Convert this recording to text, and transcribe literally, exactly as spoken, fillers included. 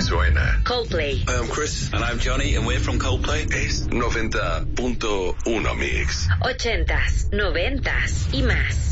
suena. Coldplay. Hi, I'm Chris. And I'm Johnny, and we're from Coldplay. Es noventa punto uno Mix. Ochentas, noventas y más.